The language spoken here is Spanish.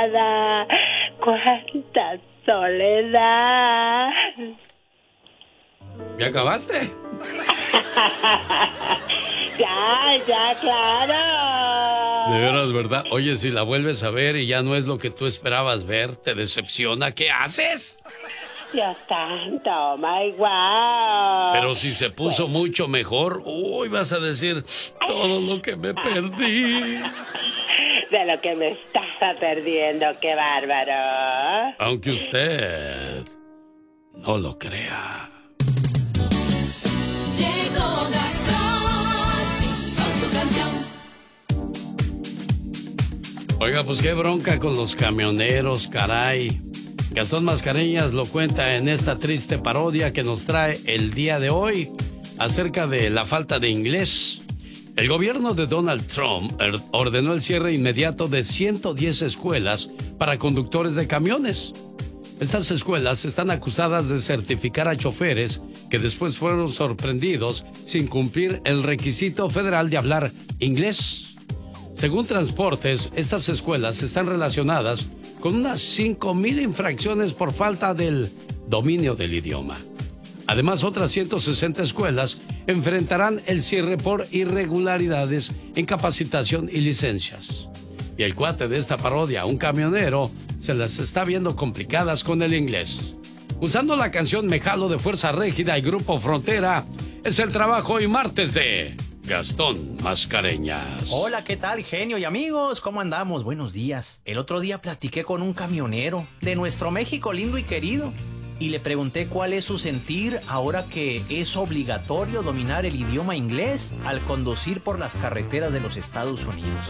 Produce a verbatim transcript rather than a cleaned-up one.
nada. Cuánta soledad. ¿Ya acabaste? Ya, ya, claro. De veras, ¿verdad? Oye, si la vuelves a ver y ya no es lo que tú esperabas ver, ¿te decepciona? ¿Qué haces? Dios santo, oh my wow. Pero si se puso pues mucho mejor, uy, vas a decir todo lo que me perdí. De lo que me estaba perdiendo, qué bárbaro. Aunque usted no lo crea. Llegó Gastón con su canción. Oiga, pues qué bronca con los camioneros, caray. Gastón Mascareñas lo cuenta en esta triste parodia que nos trae el día de hoy acerca de la falta de inglés. El gobierno de Donald Trump ordenó el cierre inmediato de ciento diez escuelas para conductores de camiones. Estas escuelas están acusadas de certificar a choferes que después fueron sorprendidos sin cumplir el requisito federal de hablar inglés. Según Transportes, estas escuelas están relacionadas con unas cinco mil infracciones por falta del dominio del idioma. Además, otras ciento sesenta escuelas enfrentarán el cierre por irregularidades en capacitación y licencias. Y el cuate de esta parodia, un camionero, se las está viendo complicadas con el inglés. Usando la canción Me Jalo de Fuerza Régida y Grupo Frontera, es el trabajo hoy martes de Gastón Mascareñas. Hola, ¿qué tal, genio y amigos? ¿Cómo andamos? Buenos días. El otro día platiqué con un camionero de nuestro México lindo y querido y le pregunté cuál es su sentir ahora que es obligatorio dominar el idioma inglés al conducir por las carreteras de los Estados Unidos.